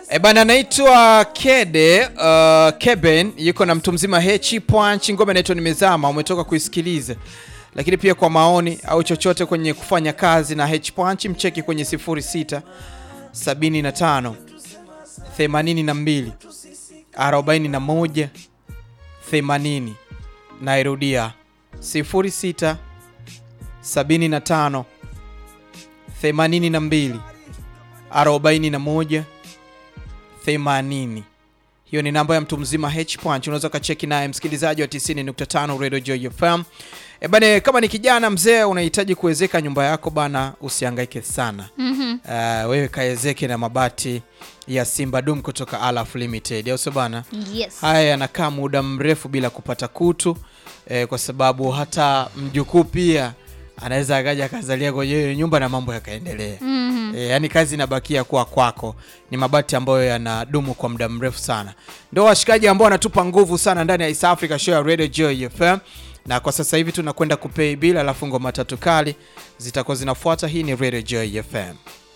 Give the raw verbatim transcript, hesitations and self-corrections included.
E bana, naitwa Kede uh, Keben yuko na mtu mzima H Punch. Ngoma inaitwa Nimezama, umetoka kuisikiliza. Lakini pia kwa maoni au chochote kwenye kufanya kazi na H Punch, mcheki kwenye sifuri sita sabini na tano themanini na mbili arobaini na moja themanini. Nairudia sifuri sita sabini na tano themanini na mbili arobaini na moja themanini. Hiyo ni namba ya mtu mzima H Punch. Unaweza kacheki naye msikilizaji wa tisini nukta tano Radio Joy F M. E bane, kama ni kijana mzee unahitaji kuwezeka nyumba yako bana, usihangaike sana. Mhm. Uh, wewe kaezeke na mabati ya Simba Dum kutoka Alaf Limited. Yao bana. Yes. Haya yanakaa muda mrefu bila kupata kutu, eh, kwa sababu hata mjukuu pia anaweza akaja akazalia kwenye nyumba na mambo yakaendelea. Mm-hmm. E, yani kazi inabakia kuwa kwako. Ni mabati ambayo yanadumu kwa muda mrefu sana. Ndio washikaji ambao wanatupa nguvu sana ndani ya East Africa Show ya Radio Joy F M. Na kwa sasa hivi tunakwenda kupay bill, alafu ngoma tatu kali zitakuwa zinafuata. Hii ni Radio Joy F M.